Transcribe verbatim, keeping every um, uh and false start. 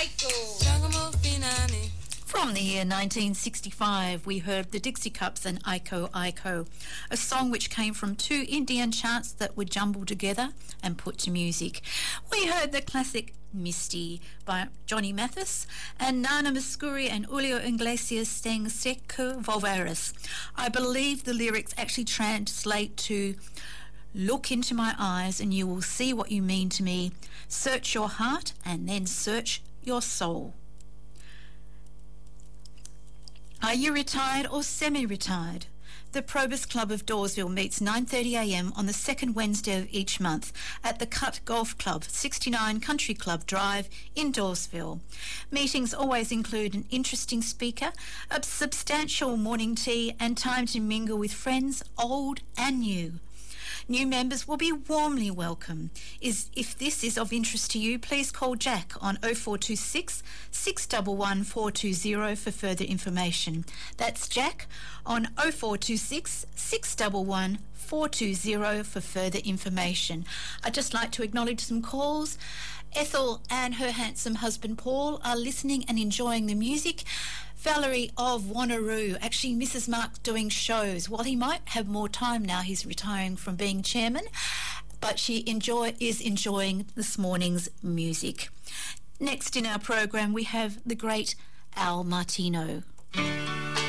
From the year nineteen sixty-five, we heard the Dixie Cups and Iko Iko, a song which came from two Indian chants that were jumbled together and put to music. We heard the classic Misty by Johnny Mathis, and Nana Muscuri and Julio Iglesias sang Seco Volveras. I believe the lyrics actually translate to "Look into my eyes and you will see what you mean to me. Search your heart and then search your soul." Are you retired or semi-retired? The Probus Club of Dawesville meets nine thirty a m on the second Wednesday of each month at the Cut Golf Club, sixty-nine Country Club Drive in Dawesville. Meetings always include an interesting speaker, a substantial morning tea and time to mingle with friends, old and new. New members will be warmly welcome. Is, if this is of interest to you, please call Jack on oh four two six, six one one, four two zero for further information. That's Jack on oh four two six, six one one, four two zero for further information. I'd just like to acknowledge some calls. Ethel and her handsome husband Paul are listening and enjoying the music. Valerie of Wanneroo actually misses Mark doing shows. While he might have more time now, he's retiring from being chairman, but she enjoy is enjoying this morning's music. Next in our program, we have the great Al Martino.